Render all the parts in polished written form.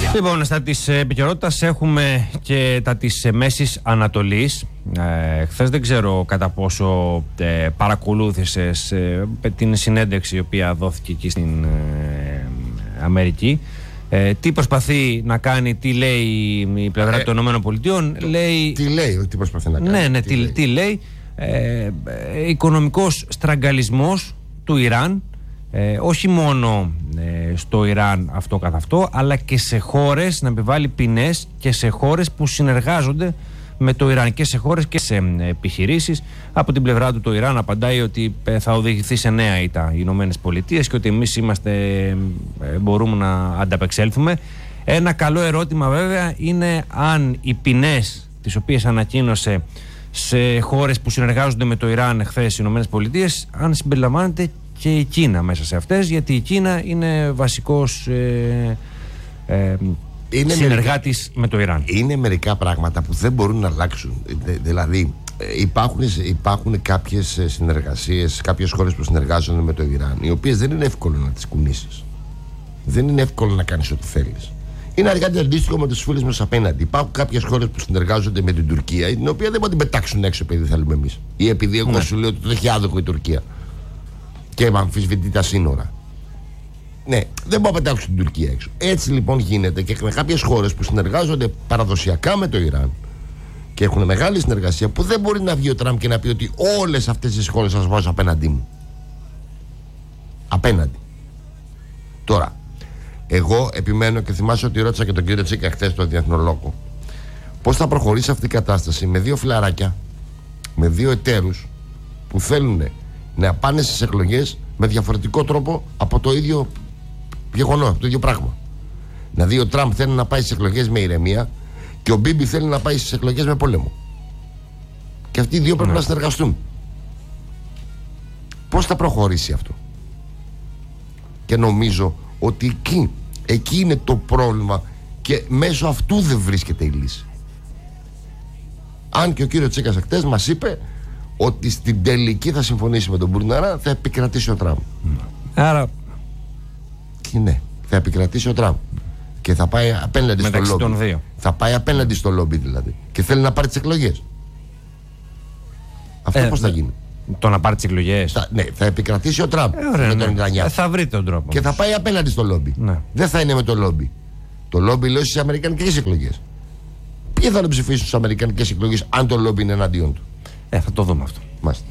Λοιπόν, στα της επικαιρότητας έχουμε και τα της Μέσης Ανατολής. Χθες δεν ξέρω κατά πόσο παρακολούθησες την συνέντευξη η οποία δόθηκε εκεί στην Αμερική. Τι προσπαθεί να κάνει, τι λέει η πλευρά των ΗΠΑ. Τι λέει, τι προσπαθεί να κάνει. Ναι, τι λέει. Οικονομικός στραγγαλισμός του Ιράν. Όχι μόνο στο Ιράν αυτό καθ' αυτό, αλλά και σε χώρες, να επιβάλλει ποινές και σε χώρες που συνεργάζονται με το Ιράν, και σε χώρες και σε επιχειρήσεις. Από την πλευρά του το Ιράν απαντάει ότι θα οδηγηθεί σε νέα ήττα οι Ηνωμένες Πολιτείες και ότι εμείς μπορούμε να ανταπεξέλθουμε. Ένα καλό ερώτημα βέβαια είναι αν οι ποινές τις οποίες ανακοίνωσε σε χώρες που συνεργάζονται με το Ιράν χθες οι Ηνωμένες Πολιτείες, αν συμπεριλαμβάνεται και η Κίνα μέσα σε αυτές, γιατί η Κίνα είναι βασικός συνεργάτης με το Ιράν. Είναι μερικά πράγματα που δεν μπορούν να αλλάξουν. Δηλαδή υπάρχουν κάποιες συνεργασίες, κάποιες χώρες που συνεργάζονται με το Ιράν, οι οποίες δεν είναι εύκολο να τις κουνήσεις. Δεν είναι εύκολο να κάνεις ό,τι θέλεις. Είναι αργά αντίστοιχο με τους φίλους μας απέναντι. Υπάρχουν κάποιες χώρες που συνεργάζονται με την Τουρκία, την οποία δεν μπορεί να την πετάξουν έξω επειδή θέλουμε εμείς. Ή επειδή εγώ σου λέω ότι το έχει άδοχο η Τουρκία και αμφισβητεί τα σύνορα. Ναι, δεν μπορώ να πετάξω την Τουρκία έξω. Έτσι λοιπόν γίνεται και με κάποιες χώρες που συνεργάζονται παραδοσιακά με το Ιράν και έχουν μεγάλη συνεργασία, που δεν μπορεί να βγει ο Τραμπ και να πει ότι όλες αυτές τις χώρες σας βάζω απέναντί μου. Απέναντι. Τώρα, εγώ επιμένω και θυμάσαι ότι ρώτησα και τον κύριο Τσίκα χθες στο Διεθνολόγο πώς θα προχωρήσει αυτή η κατάσταση με δύο φιλαράκια, με δύο εταίρους που θέλουν να πάνε στις εκλογές με διαφορετικό τρόπο από το ίδιο γεγονό, από το ίδιο πράγμα. Δηλαδή ο Τραμπ θέλει να πάει στις εκλογές με ηρεμία και ο Μπίμπι θέλει να πάει στις εκλογές με πόλεμο. Και αυτοί οι δύο πρέπει να συνεργαστούν. Πώς θα προχωρήσει αυτό? Και νομίζω ότι εκεί είναι το πρόβλημα και μέσω αυτού δεν βρίσκεται η λύση. Αν και ο κύριος Τσίκας χτες μας είπε ότι στην τελική θα συμφωνήσει με τον Μπουρναρά, θα επικρατήσει ο Τραμπ. Άρα. Και ναι, θα επικρατήσει ο Τραμπ. Και θα πάει απέναντι στο λόμπι. Θα πάει απέναντι στο λόμπι δηλαδή. Και θέλει να πάρει τις εκλογές. Αυτό πώς θα γίνει? Το να πάρει τις εκλογές. Ναι, θα επικρατήσει ο Τραμπ με τον Ιρανιά. Θα βρει τον τρόπο. Και θα πάει απέναντι στο λόμπι. Ναι. Δεν θα είναι με το λόμπι. Το λόμπι λέει στις αμερικανικές εκλογές. Ποιοι θα τον ψηφίσουν στις αμερικανικές εκλογές αν το λόμπι είναι εναντίον του? Θα το δούμε αυτό. Μάλιστα.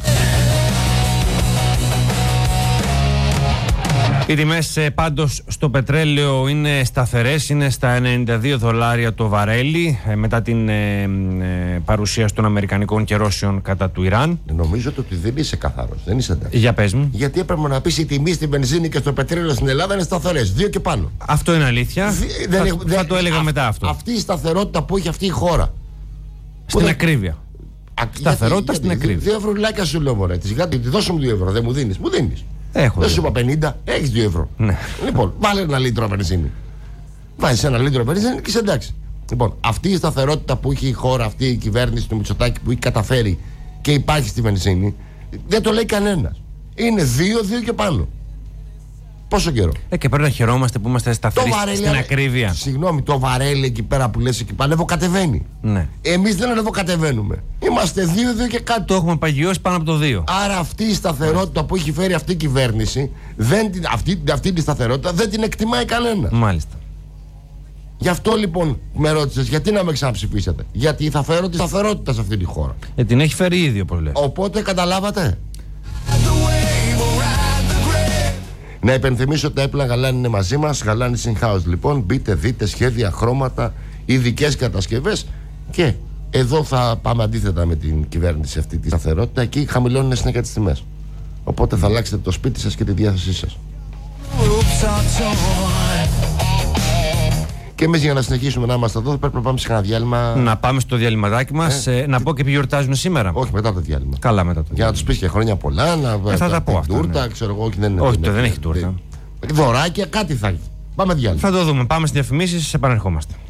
Οι τιμές πάντως στο πετρέλαιο είναι σταθερές, είναι στα $92 το βαρέλι μετά την παρουσίαση των αμερικανικών καιρώσεων κατά του Ιράν. Νομίζω ότι δεν είσαι καθαρός, δεν είσαι εντάξει. Για πες μου. Γιατί έπρεπε να πεις η τιμή στη βενζίνη και στο πετρέλαιο στην Ελλάδα είναι σταθερές, 2 και πάνω. Αυτό είναι αλήθεια. Θα το έλεγα μετά αυτό. Αυτή η σταθερότητα που έχει αυτή η χώρα. Στην ακρίβεια. Σταθερότητα στην ακρίβεια. 2 ευρώ σου λέω, μωρέ. Τη δώσω μου 2 ευρώ, δεν μου δίνεις? Μου δίνεις. Έχω. Δεν σου είπα 50, έχεις 2 ευρώ. Ναι. Λοιπόν, βάλε ένα λίτρο βενζίνη. Βάζεις ένα λίτρο βενζίνη και είσαι εντάξει. Λοιπόν, αυτή η σταθερότητα που έχει η χώρα, αυτή η κυβέρνηση του Μητσοτάκη που έχει καταφέρει και υπάρχει στη βενζίνη, δεν το λέει κανένας. Είναι 2 και πάνω. Πόσο καιρό? Και πρέπει να χαιρόμαστε που είμαστε σταθεροί στην ακρίβεια. Συγγνώμη, το βαρέλι εκεί πέρα που λες εκεί πάνω ανεβοκατεβαίνει. Ναι. Εμείς δεν ανεβοκατεβαίνουμε. Είμαστε 2 και κάτι. Το έχουμε παγιώσει πάνω από το 2. Άρα αυτή η σταθερότητα που έχει φέρει αυτή η κυβέρνηση, αυτή τη σταθερότητα δεν την εκτιμάει κανένα. Μάλιστα. Γι' αυτό λοιπόν με ρώτησες γιατί να με ξαναψηφίσετε. Γιατί θα φέρω τη σταθερότητα σε αυτή τη χώρα. Την έχει φέρει ήδη, όπως λες. Οπότε καταλάβατε. Να υπενθυμίσω ότι τα έπλα Γαλάνη είναι μαζί μας. Γαλάνη in-house λοιπόν. Μπείτε, δείτε σχέδια, χρώματα, ειδικές κατασκευές. Και εδώ θα πάμε αντίθετα με την κυβέρνηση αυτή τη σταθερότητα. Εκεί χαμηλώνουν συνέχεια τις τιμές. Οπότε θα αλλάξετε το σπίτι σας και τη διάθεσή σας. Και εμείς για να συνεχίσουμε να είμαστε εδώ πρέπει να πάμε σε ένα διάλειμμα. Να πάμε στο διαλυματάκι μας. Να πω και ποιοι γιορτάζουν σήμερα. Όχι, μετά το διάλειμμα. Καλά, μετά το διάλειμμα. Για να τους πεις και χρόνια πολλά. Θα τα πω αυτά. Τούρτα, ξέρω εγώ. Όχι, δεν έχει τούρτα. Δωράκια, κάτι θα έχει. Πάμε διάλειμμα. Θα το δούμε. Πάμε στις διαφημίσεις, επανερχόμαστε.